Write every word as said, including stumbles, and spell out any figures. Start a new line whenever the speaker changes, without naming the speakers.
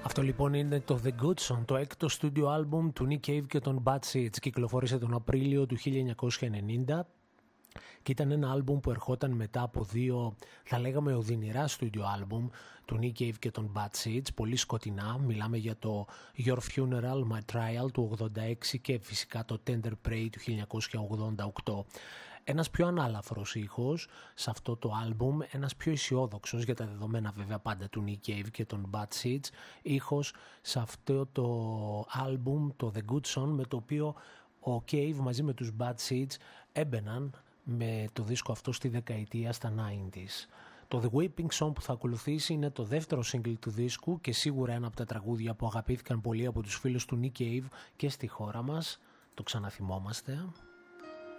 Αυτό λοιπόν είναι το The Good Song, το έκτο studio album του Nick Cave και των Bad Seeds. Κυκλοφόρησε τον Απρίλιο του χίλια εννιακόσια ενενήντα και ήταν ένα άλμπουμ που ερχόταν μετά από δύο, θα λέγαμε, οδυνηρά studio album του Nick Cave και των Bad Seeds, πολύ σκοτεινά. Μιλάμε για το Your Funeral, My Trial του ογδόντα έξι και φυσικά το Tender Prey του χίλια εννιακόσια ογδόντα οκτώ. Ένας πιο ανάλαφρος ήχος σε αυτό το άλμπουμ, ένας πιο αισιόδοξος για τα δεδομένα βέβαια πάντα του Nick Cave και των Bad Seeds ήχος σε αυτό το άλμπουμ, το The Good Song, με το οποίο ο Cave μαζί με τους Bad Seeds έμπαιναν με το δίσκο αυτό στη δεκαετία στα ενενήντα. Το The Weeping Song που θα ακολουθήσει είναι το δεύτερο single του δίσκου και σίγουρα ένα από τα τραγούδια που αγαπήθηκαν πολύ από τους φίλους του Nick Cave και στη χώρα μας. Το ξαναθυμόμαστε.